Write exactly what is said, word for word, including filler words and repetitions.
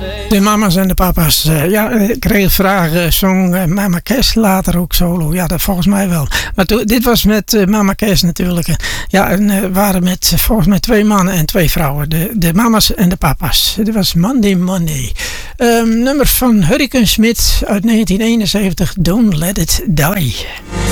De mama's en de papa's. Uh, ja, ik kreeg vragen. Zong uh, Mama Cass later ook solo? Ja, dat volgens mij wel. Maar to, dit was met uh, Mama Cass natuurlijk. Ja, en uh, waren met uh, volgens mij twee mannen en twee vrouwen. De, de mama's en de papa's. Dit was Monday Monday. Um, nummer van Hurricane Smith uit negentien eenenzeventig. Don't Let It Die.